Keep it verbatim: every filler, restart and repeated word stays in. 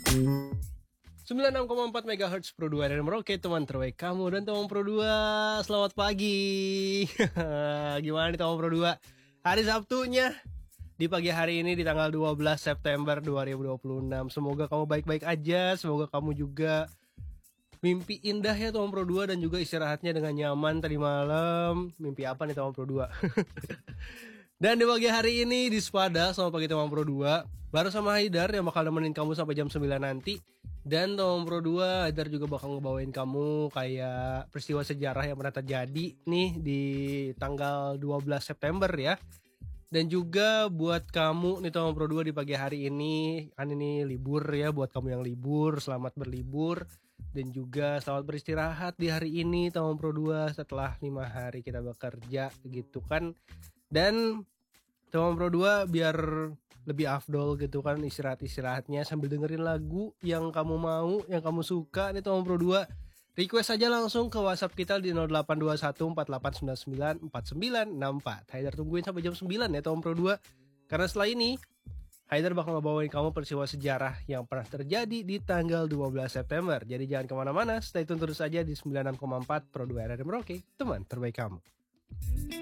sembilan puluh enam koma empat megahertz Pro dua R R Merauke, teman terbaik kamu dan teman Pro dua. Selamat pagi. Gimana nih teman Pro dua? Hari Sabtunya di pagi hari ini di tanggal dua belas September dua ribu dua puluh enam. Semoga kamu baik-baik aja. Semoga kamu juga mimpi indah ya teman Pro dua, dan juga istirahatnya dengan nyaman tadi malam. Mimpi apa nih teman Pro dua? Dan di pagi hari ini di Spada sama pagi teman Pro dua baru sama Haidar yang bakal nemenin kamu sampai jam sembilan nanti. Dan teman Pro dua, Haidar juga bakal ngebawain kamu kayak peristiwa sejarah yang pernah terjadi nih di tanggal dua belas September ya. Dan juga buat kamu nih teman Pro dua di pagi hari ini, kan ini libur ya, buat kamu yang libur, selamat berlibur. Dan juga selamat beristirahat di hari ini teman Pro dua setelah lima hari kita bekerja gitu kan. Dan teman Pro dua biar lebih afdol gitu kan istirahat-istirahatnya sambil dengerin lagu yang kamu mau, yang kamu suka nih teman Pro dua. Request aja langsung ke WhatsApp kita di nol delapan dua satu empat delapan sembilan sembilan empat sembilan enam empat. Haidar tungguin sampai jam sembilan ya teman Pro dua. Karena setelah ini Haidar bakal ngebawain kamu peristiwa sejarah yang pernah terjadi di tanggal dua belas September. Jadi jangan kemana-mana, stay tune terus aja di sembilan puluh enam koma empat Pro dua R R Merauke, teman terbaik kamu.